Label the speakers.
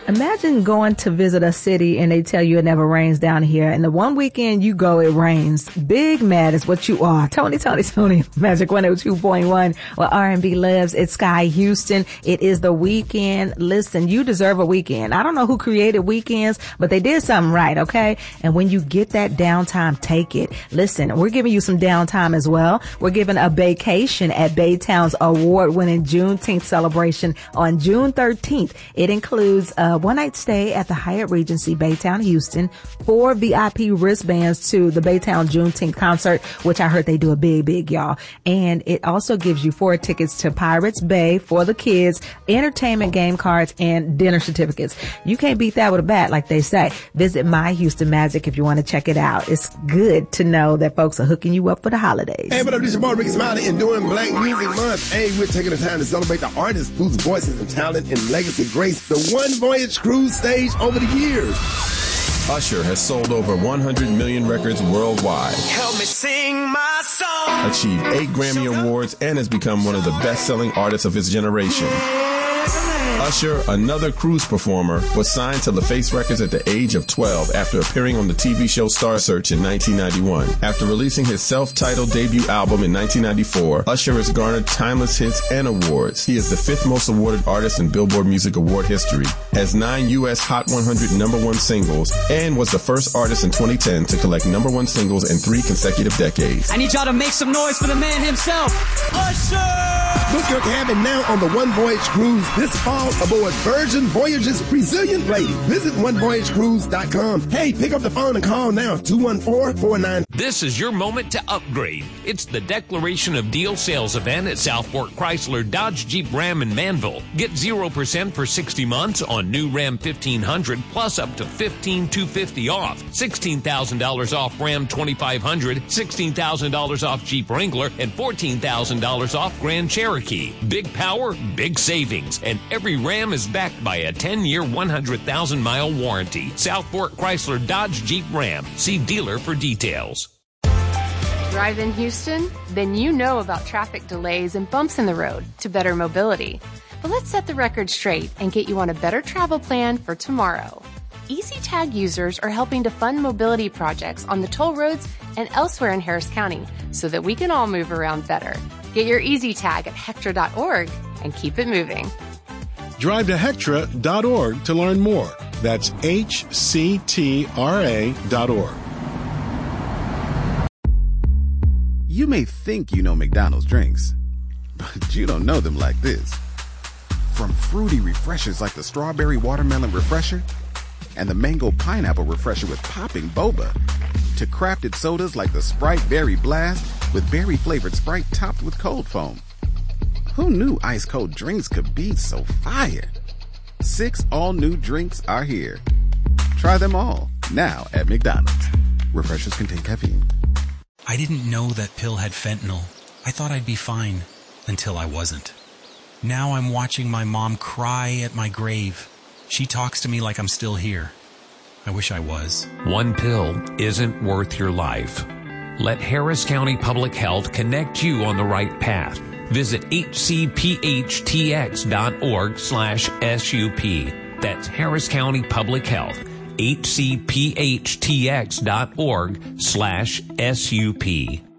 Speaker 1: Imagine going to visit a city and they tell you it never rains down here. And the one weekend you go, it rains. Big mad is what you are. Tony, Magic 102.1 where R&B lives. It's Sky Houston. It is the weekend. Listen, you deserve a weekend. I don't know who created weekends, but they did something right, okay? And when you get that downtime, take it. Listen, we're giving you some downtime as well. We're giving a vacation at Baytown's award-winning Juneteenth celebration on June 13th. It includes a one-night stay at the Hyatt Regency Baytown, Houston, 4 VIP wristbands to the Baytown Juneteenth concert, which I heard they do a big, y'all. And it also gives you 4 tickets to Pirates Bay for the kids, entertainment game cards, and dinner certificates. You can't beat that with a bat, like they say. Visit My Houston Magic if you want to check it out. It's good to know that folks are hooking you up for the holidays.
Speaker 2: Hey, what up? This is your boy Ricky Smiley, and during Black Music Month, hey, we're taking the time to celebrate the artists whose voices and talent and legacy grace the One Voyage Cruise stage over the years.
Speaker 3: Usher has sold over 100 million records worldwide.
Speaker 4: Help me sing my song.
Speaker 3: Achieved 8 Grammy Awards and has become one of the best-selling artists of his generation. Usher, another cruise performer, was signed to LaFace Records at the age of 12 after appearing on the TV show Star Search in 1991. After releasing his self-titled debut album in 1994, Usher has garnered timeless hits and awards. He is the 5th most awarded artist in Billboard Music Award history, has 9 U.S. Hot 100 #1 singles, and was the first artist in 2010 to collect #1 singles in 3 consecutive decades.
Speaker 5: I need y'all to make some noise for the man himself, Usher!
Speaker 2: Book your cabin now on the One Voyage Cruise this fall aboard Virgin Voyages Resilient Lady. Visit onevoyagecruise.com. Hey, pick up the phone and call now, 214-49.
Speaker 6: This is your moment to upgrade. It's the Declaration of Deal sales event at Southport Chrysler Dodge Jeep Ram in Manville. Get 0% for 60 months on new Ram 1500 plus up to $15,250 off. $16,000 off Ram 2500, $16,000 off Jeep Wrangler, and $14,000 off Grand Cherokee. Big power, big savings, and every Ram is backed by a 10-year, 100,000-mile warranty. Southport Chrysler Dodge Jeep Ram. See dealer for details.
Speaker 7: Drive in Houston? Then you know about traffic delays and bumps in the road to better mobility. But let's set the record straight and get you on a better travel plan for tomorrow. EasyTag users are helping to fund mobility projects on the toll roads and elsewhere in Harris County so that we can all move around better. Get your EasyTag at hectra.org and keep it moving.
Speaker 8: Drive to hectra.org to learn more. That's hctra.org.
Speaker 9: You may think you know McDonald's drinks, but you don't know them like this. From fruity refreshers like the Strawberry Watermelon Refresher and the Mango Pineapple Refresher with popping boba, to crafted sodas like the Sprite Berry Blast with berry-flavored Sprite topped with cold foam. Who knew ice-cold drinks could be so fire? 6 all-new drinks are here. Try them all, now at McDonald's. Refreshers contain caffeine.
Speaker 10: I didn't know that pill had fentanyl. I thought I'd be fine, until I wasn't. Now I'm watching my mom cry at my grave. She talks to me like I'm still here. I wish I was.
Speaker 6: One pill isn't worth your life. Let Harris County Public Health connect you on the right path. Visit hcphtx.org/SUP. That's Harris County Public Health. hcphtx.org/SUP.